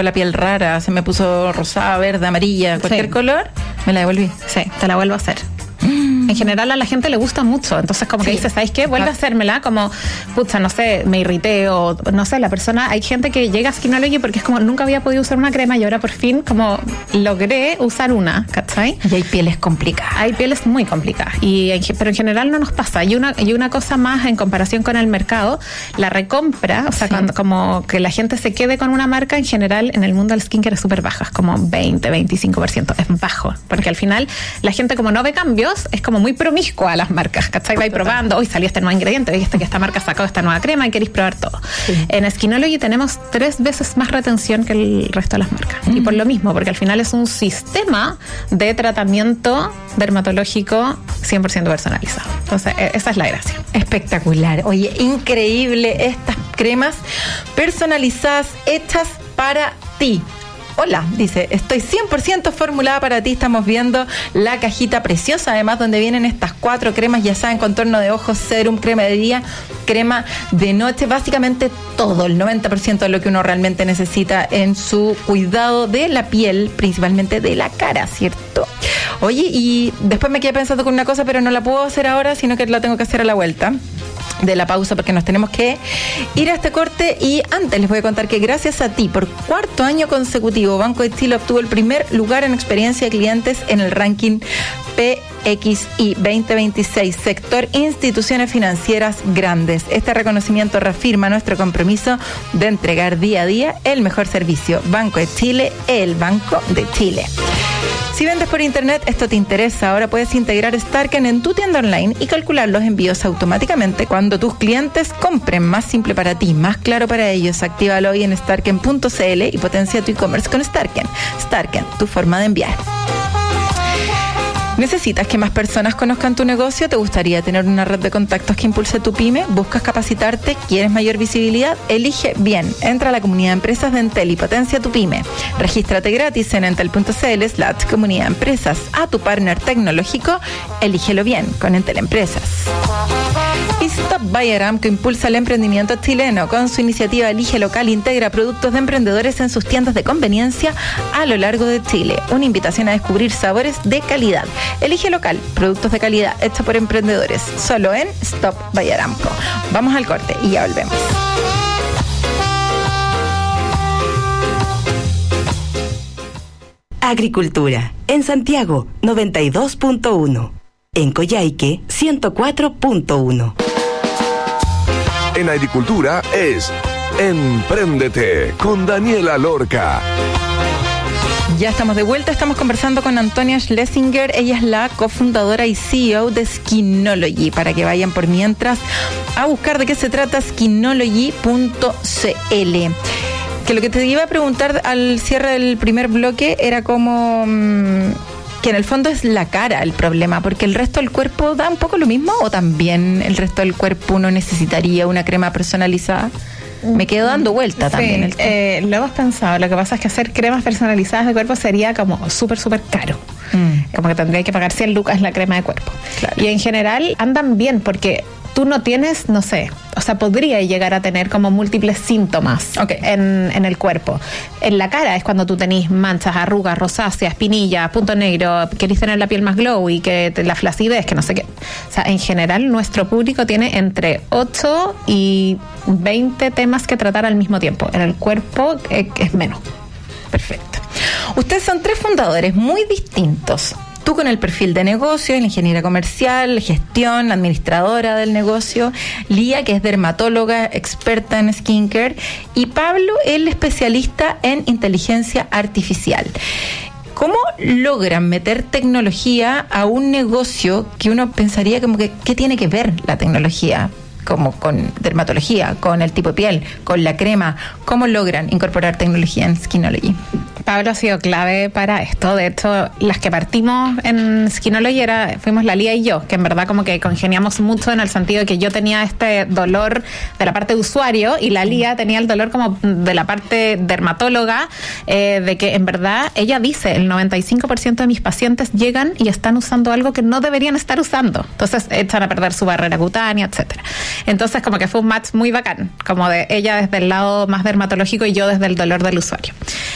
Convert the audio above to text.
la piel rara, se me puso rosada, verde, amarilla, cualquier color, me la devolví. Sí, te la vuelvo a hacer. En general a la gente le gusta mucho, entonces como que dice, ¿sabes qué? Vuelve a hacérmela, como, pucha, no sé, me irrité o no sé, la persona, hay gente que llega a Skinology porque es como, nunca había podido usar una crema y ahora por fin como logré usar una, ¿cachai? Y hay pieles complicadas. Hay pieles muy complicadas, pero en general no nos pasa. Y una cosa más en comparación con el mercado, la recompra, o sea, como que la gente se quede con una marca, en general en el mundo del skincare es súper baja, es como 20-25%, es bajo, porque al final la gente como no ve cambios, es como muy promiscua a las marcas, ¿cachai? Va ahí probando, hoy salió este nuevo ingrediente, viste que esta marca sacó esta nueva crema y queréis probar todo. Sí. En Skinology tenemos 3 veces más retención que el resto de las marcas. Y por lo mismo, porque al final es un sistema de tratamiento dermatológico 100% personalizado. Entonces, esa es la gracia. Espectacular. Oye, increíble estas cremas personalizadas hechas para ti. Hola, dice, estoy 100% formulada para ti. Estamos viendo la cajita preciosa, además, donde vienen estas 4 cremas, ya saben, contorno de ojos, serum, crema de día, crema de noche, básicamente todo, el 90% de lo que uno realmente necesita en su cuidado de la piel, principalmente de la cara, ¿cierto? Oye, y después me quedé pensando con una cosa, pero no la puedo hacer ahora, sino que la tengo que hacer a la vuelta de la pausa, porque nos tenemos que ir a este corte. Y antes les voy a contar que gracias a ti, por 4º año consecutivo, Banco de Chile obtuvo el primer lugar en experiencia de clientes en el ranking PXI 2026, sector instituciones financieras grandes. Este reconocimiento reafirma nuestro compromiso de entregar día a día el mejor servicio. Banco de Chile, el Banco de Chile. Si vendes por internet, esto te interesa. Ahora puedes integrar Starken en tu tienda online y calcular los envíos automáticamente cuando tus clientes compren. Más simple para ti, más claro para ellos. Actívalo hoy en starken.cl y potencia tu e-commerce con Starken. Starken, tu forma de enviar. ¿Necesitas que más personas conozcan tu negocio? ¿Te gustaría tener una red de contactos que impulse tu pyme? ¿Buscas capacitarte? ¿Quieres mayor visibilidad? Elige bien. Entra a la comunidad de empresas de Entel y potencia tu pyme. Regístrate gratis en entel.cl/comunidad de empresas. A tu partner tecnológico, elígelo bien con Entel Empresas. Y Stop by Aramco impulsa el emprendimiento chileno. Con su iniciativa Elige Local, integra productos de emprendedores en sus tiendas de conveniencia a lo largo de Chile. Una invitación a descubrir sabores de calidad. Elige Local, productos de calidad hechos por emprendedores. Solo en Stop by Aramco. Vamos al corte y ya volvemos. Agricultura. En Santiago, 92.1. En Coyhaique, 104.1. En agricultura es Empréndete con Daniela Lorca. Ya estamos de vuelta, estamos conversando con Antonia Schlesinger. Ella es la cofundadora y CEO de Skinology, para que vayan por mientras a buscar de qué se trata skinology.cl. Que lo que te iba a preguntar al cierre del primer bloque era como que en el fondo es la cara el problema, porque el resto del cuerpo da un poco lo mismo, o también el resto del cuerpo uno necesitaría una crema personalizada. Me quedo dando vuelta también. Lo hemos pensado. Lo que pasa es que hacer cremas personalizadas de cuerpo sería como súper caro. Como que tendría que pagar 100 lucas la crema de cuerpo. Claro. Y en general andan bien porque tú no tienes, no sé, o sea, podría llegar a tener como múltiples síntomas en el cuerpo. En la cara es cuando tú tenés manchas, arrugas, rosáceas, espinillas, punto negro, querés tener la piel más glowy, que la flacidez, que no sé qué. O sea, en general nuestro público tiene entre 8 y 20 temas que tratar al mismo tiempo. En el cuerpo es menos. Perfecto. Ustedes son 3 fundadores muy distintos. Tú con el perfil de negocio, la ingeniera comercial, gestión, la administradora del negocio. Lía, que es dermatóloga, experta en skincare. Y Pablo, el especialista en inteligencia artificial. ¿Cómo logran meter tecnología a un negocio que uno pensaría como que ¿qué tiene que ver la tecnología? Como con dermatología, con el tipo de piel, con la crema. ¿Cómo logran incorporar tecnología en Skinology? Pablo ha sido clave para esto. De hecho, las que partimos en Skinology fuimos la Lía y yo, que en verdad como que congeniamos mucho en el sentido de que yo tenía este dolor de la parte de usuario y la Lía tenía el dolor como de la parte dermatóloga, de que en verdad ella dice, el 95% de mis pacientes llegan y están usando algo que no deberían estar usando. Entonces echan a perder su barrera cutánea, etcétera. Entonces como que fue un match muy bacán, como de ella desde el lado más dermatológico y yo desde el dolor del usuario.